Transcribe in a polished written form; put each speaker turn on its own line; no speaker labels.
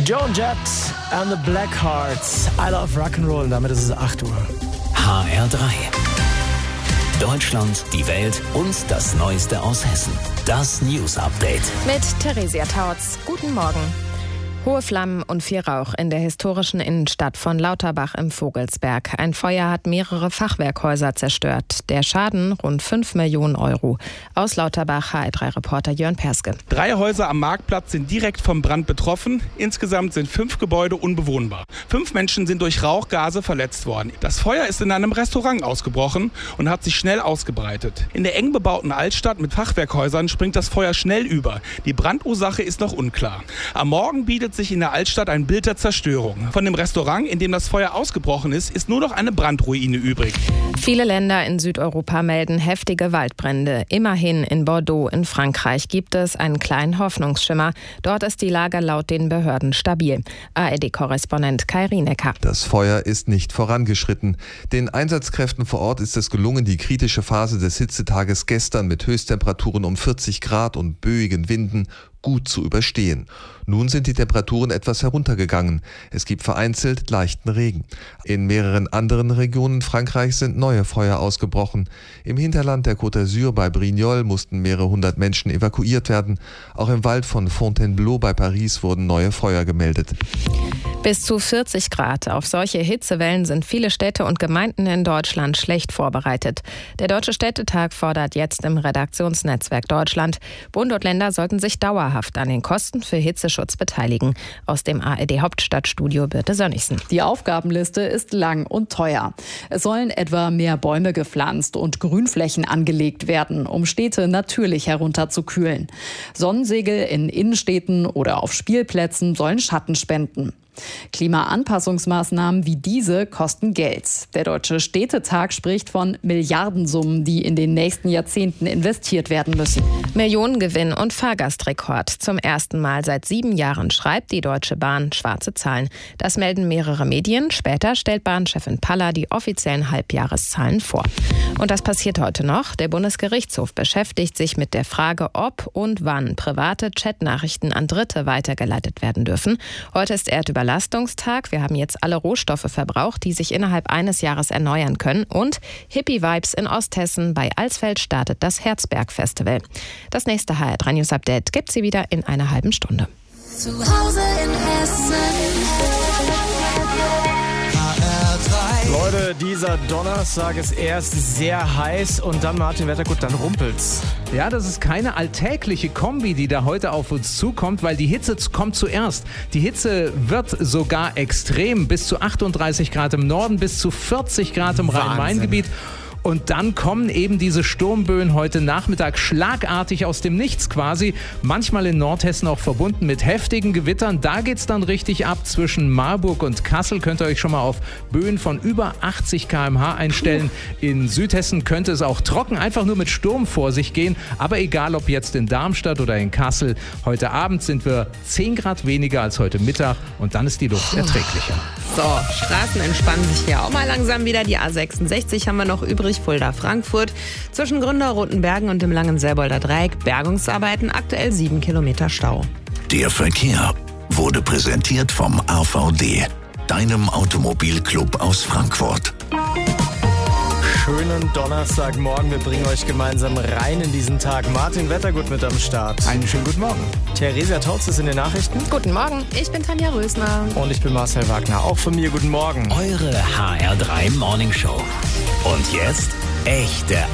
Joan Jett and the Blackhearts. I love Rock'n'Roll. Und damit ist es 8 Uhr.
HR3. Deutschland, die Welt und das Neueste aus Hessen. Das News Update.
Mit Theresia Tautz. Guten Morgen. Hohe Flammen und viel Rauch in der historischen Innenstadt von Lauterbach im Vogelsberg. Ein Feuer hat mehrere Fachwerkhäuser zerstört. Der Schaden rund 5 Millionen Euro. Aus Lauterbach HR3-Reporter Jörn Perske.
3 Häuser am Marktplatz sind direkt vom Brand betroffen. Insgesamt sind 5 Gebäude unbewohnbar. 5 Menschen sind durch Rauchgase verletzt worden. Das Feuer ist in einem Restaurant ausgebrochen und hat sich schnell ausgebreitet. In der eng bebauten Altstadt mit Fachwerkhäusern springt das Feuer schnell über. Die Brandursache ist noch unklar. Am Morgen bietet sich in der Altstadt ein Bild der Zerstörung. Von dem Restaurant, in dem das Feuer ausgebrochen ist nur noch eine Brandruine übrig.
Viele Länder in Südeuropa melden heftige Waldbrände. Immerhin in Bordeaux in Frankreich gibt es einen kleinen Hoffnungsschimmer. Dort ist die Lage laut den Behörden stabil. ARD-Korrespondent Kai Rienecker.
Das Feuer ist nicht vorangeschritten. Den Einsatzkräften vor Ort ist es gelungen, die kritische Phase des Hitzetages gestern mit Höchsttemperaturen um 40 Grad und böigen Winden gut zu überstehen. Nun sind die Temperaturen etwas heruntergegangen. Es gibt vereinzelt leichten Regen. In mehreren anderen Regionen Frankreichs sind neue Feuer ausgebrochen. Im Hinterland der Côte d'Azur bei Brignoles mussten mehrere hundert Menschen evakuiert werden. Auch im Wald von Fontainebleau bei Paris wurden neue Feuer gemeldet.
Bis zu 40 Grad. Auf solche Hitzewellen sind viele Städte und Gemeinden in Deutschland schlecht vorbereitet. Der Deutsche Städtetag fordert jetzt im Redaktionsnetzwerk Deutschland, Bund und Länder sollten sich dauerhaft an den Kosten für Hitzeschutz beteiligen. Aus dem ARD-Hauptstadtstudio Birte Sönnigsen.
Die Aufgabenliste ist lang und teuer. Es sollen etwa mehr Bäume gepflanzt und Grünflächen angelegt werden, um Städte natürlich herunterzukühlen. Sonnensegel in Innenstädten oder auf Spielplätzen sollen Schatten spenden. Klimaanpassungsmaßnahmen wie diese kosten Geld. Der Deutsche Städtetag spricht von Milliardensummen, die in den nächsten Jahrzehnten investiert werden müssen.
Millionengewinn und Fahrgastrekord. Zum ersten Mal seit 7 Jahren schreibt die Deutsche Bahn schwarze Zahlen. Das melden mehrere Medien. Später stellt Bahnchefin Paller die offiziellen Halbjahreszahlen vor. Und das passiert heute noch. Der Bundesgerichtshof beschäftigt sich mit der Frage, ob und wann private Chatnachrichten an Dritte weitergeleitet werden dürfen. Heute ist Erdüberlastungstag. Wir haben jetzt alle Rohstoffe verbraucht, die sich innerhalb eines Jahres erneuern können. Und Hippie-Vibes in Osthessen. Bei Alsfeld startet das Herzberg-Festival. Das nächste HR3 News Update gibt sie wieder in einer halben Stunde.
Zu Hause in Hessen.
Leute, dieser Donnerstag ist erst sehr heiß und dann, Martin Wettergut, dann rumpelt's.
Ja, das ist keine alltägliche Kombi, die da heute auf uns zukommt, weil die Hitze kommt zuerst. Die Hitze wird sogar extrem, bis zu 38 Grad im Norden, bis zu 40 Grad im Rhein-Main-Gebiet. Und dann kommen eben diese Sturmböen heute Nachmittag schlagartig aus dem Nichts quasi. Manchmal in Nordhessen auch verbunden mit heftigen Gewittern. Da geht's dann richtig ab. Zwischen Marburg und Kassel könnt ihr euch schon mal auf Böen von über 80 km/h einstellen. In Südhessen könnte es auch trocken, einfach nur mit Sturm vor sich gehen. Aber egal, ob jetzt in Darmstadt oder in Kassel, heute Abend sind wir 10 Grad weniger als heute Mittag und dann ist die Luft erträglicher.
So, Straßen entspannen sich hier auch mal langsam wieder. Die A66 haben wir noch übrig, Fulda-Frankfurt. Zwischen Gründerrotenbergen und dem Langenselbolder Dreieck Bergungsarbeiten, aktuell 7 Kilometer Stau.
Der Verkehr wurde präsentiert vom AVD, deinem Automobilclub aus Frankfurt.
Schönen Donnerstagmorgen. Wir bringen euch gemeinsam rein in diesen Tag. Martin Wettergut mit am Start.
Einen schönen guten Morgen.
Theresia Tautz ist in den Nachrichten.
Guten Morgen, ich bin Tanja Rösner.
Und ich bin Marcel Wagner. Auch von mir guten Morgen.
Eure HR3 Morning Show. Und jetzt echte